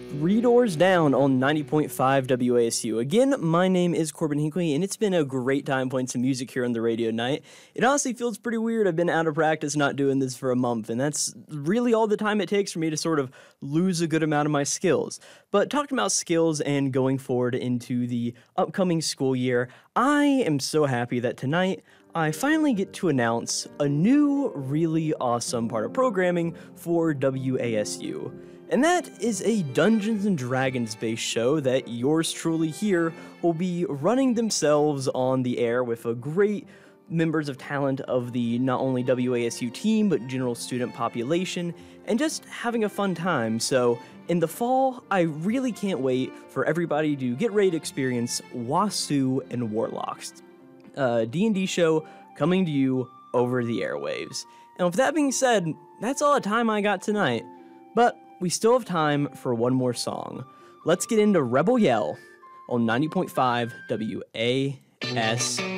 Three Doors Down on 90.5 WASU. Again, my name is Corbin Hinckley, and it's been a great time playing some music here on the radio night. It honestly feels pretty weird. I've been out of practice not doing this for a month, and that's really all the time it takes for me to sort of lose a good amount of my skills. But talking about skills and going forward into the upcoming school year, I am so happy that tonight I finally get to announce a new, really awesome part of programming for WASU. And that is a Dungeons & Dragons-based show that yours truly here will be running themselves on the air with a great members of talent of the not only WASU team, but general student population, and just having a fun time. So in the fall, I really can't wait for everybody to get ready to experience WASU and Warlocks, a D&D show coming to you over the airwaves. And with that being said, that's all the time I got tonight. But we still have time for one more song. Let's get into Rebel Yell on 90.5 WASU.